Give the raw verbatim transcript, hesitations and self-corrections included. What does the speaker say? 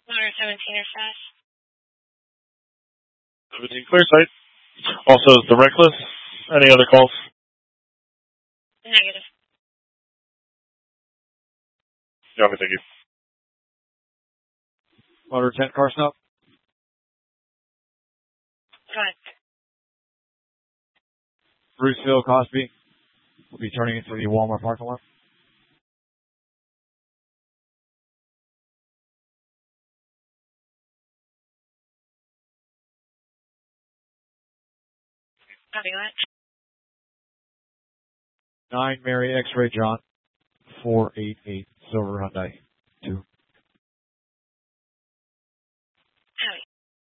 Motor seventeen or fast. seventeen clear sight. Also, is the Reckless. Any other calls? Negative. Copy, thank you. Motor ten, car stop. Go ahead. Bruceville, Cosby. We'll be turning into the Walmart parking lot. Copy, go ahead. nine Mary X-Ray John. four eight eight Silver Hyundai. two.